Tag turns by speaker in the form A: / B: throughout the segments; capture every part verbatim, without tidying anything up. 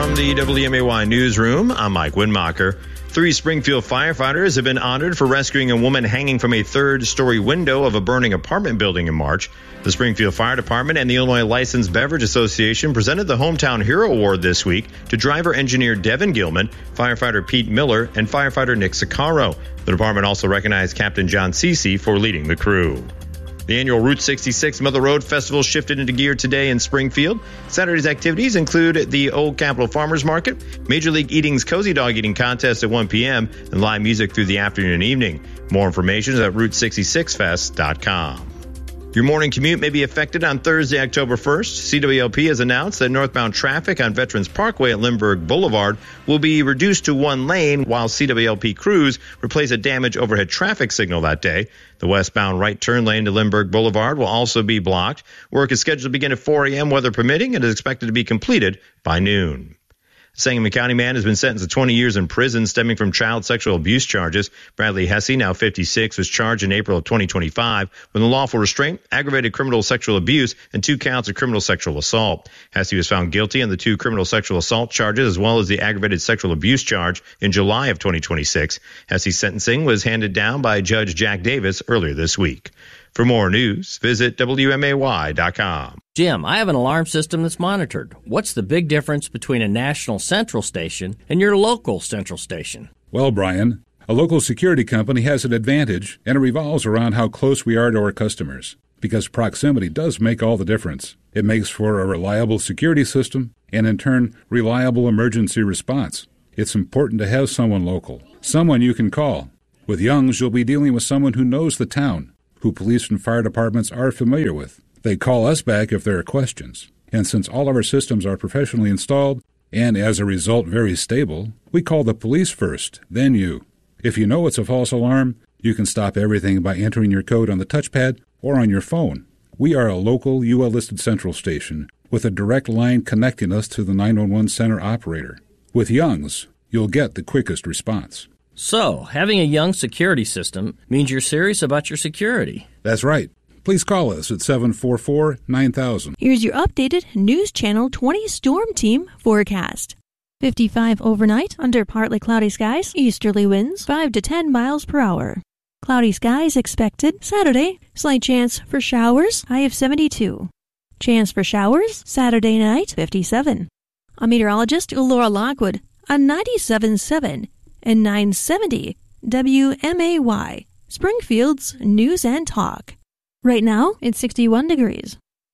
A: From the W M A Y newsroom, I'm Mike Winmacher. Three Springfield firefighters have been honored for rescuing a woman hanging from a third-story window of a burning apartment building in March. The Springfield Fire Department and the Illinois Licensed Beverage Association presented the Hometown Hero Award this week to driver engineer Devin Gilman, firefighter Pete Miller, and firefighter Nick Sicaro. The department also recognized Captain John Cece for leading the crew. The annual Route sixty-six Mother Road Festival shifted into gear today in Springfield. Saturday's activities include the Old Capitol Farmers Market, Major League Eating's Cozy Dog Eating Contest at one p.m., and live music through the afternoon and evening. More information is at route sixty-six fest dot com. Your morning commute may be affected on Thursday, October first. C W L P has announced that northbound traffic on Veterans Parkway at Lindbergh Boulevard will be reduced to one lane while C W L P crews replace a damaged overhead traffic signal that day. The westbound right turn lane to Lindbergh Boulevard will also be blocked. Work is scheduled to begin at four a.m. weather permitting and is expected to be completed by noon. A Sangamon County man has been sentenced to twenty years in prison stemming from child sexual abuse charges. Bradley Hesse, now fifty-six, was charged in April of twenty twenty-five with unlawful restraint, aggravated criminal sexual abuse, and two counts of criminal sexual assault. Hesse was found guilty on the two criminal sexual assault charges as well as the aggravated sexual abuse charge in July of twenty twenty-six. Hesse's sentencing was handed down by Judge Jack Davis earlier this week. For more news, visit W M A Y dot com.
B: Jim, I have an alarm system that's monitored. What's the big difference between a national central station and your local central station?
C: Well, Brian, a local security company has an advantage, and it revolves around how close we are to our customers, because proximity does make all the difference. It makes for a reliable security system and, in turn, reliable emergency response. It's important to have someone local, someone you can call. With Young's, you'll be dealing with someone who knows the town, who police and fire departments are familiar with. They call us back if there are questions. And since all of our systems are professionally installed, and as a result very stable, we call the police first, then you. If you know it's a false alarm, you can stop everything by entering your code on the touchpad or on your phone. We are a local U L-listed central station with a direct line connecting us to the nine one one center operator. With Young's, you'll get the quickest response.
B: So, having a Young security system means you're serious about your security.
C: That's right. Please call us at seven four four, nine thousand.
D: Here's your updated News Channel twenty Storm Team forecast. fifty-five overnight under partly cloudy skies, easterly winds five to ten miles per hour. Cloudy skies expected Saturday, slight chance for showers, high of seventy-two. Chance for showers Saturday night, fifty-seven. I'm meteorologist Laura Lockwood on ninety-seven point seven and nine seventy W M A Y, Springfield's News and Talk. Right now, it's sixty-one degrees.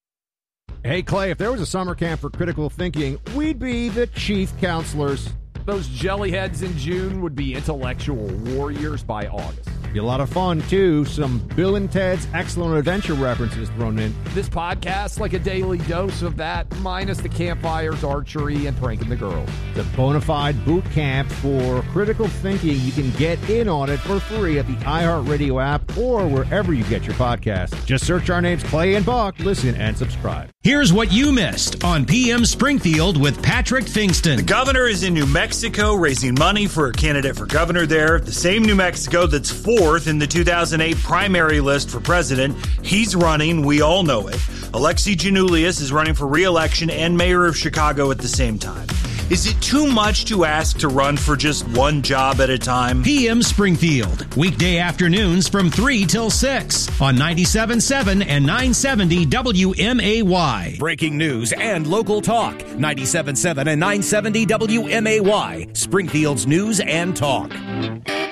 E: Hey, Clay, if there was a summer camp for critical thinking, we'd be the chief counselors.
F: Those jellyheads in June would be intellectual warriors by August.
E: Be a lot of fun, too. Some Bill and Ted's Excellent Adventure references thrown in.
F: This podcast, like a daily dose of that, minus the campfires, archery, and pranking the girls.
E: The bona fide boot camp for critical thinking. You can get in on it for free at the iHeartRadio app or wherever you get your podcasts. Just search our names, Clay and Buck. Listen and subscribe.
G: Here's what you missed on P M Springfield with Patrick Fingston.
H: The governor is in New Mexico raising money for a candidate for governor there. The same New Mexico that's fourth in the two thousand eight primary list for president. He's running. We all know it. Alexi Giannoulias is running for re-election and mayor of Chicago at the same time. Is it too much to ask to run for just one job at a time?
G: P M Springfield, weekday afternoons from three till six on ninety-seven point seven and nine seventy W M A Y.
I: Breaking news and local talk. ninety-seven point seven and nine seventy W M A Y, Springfield's News and Talk.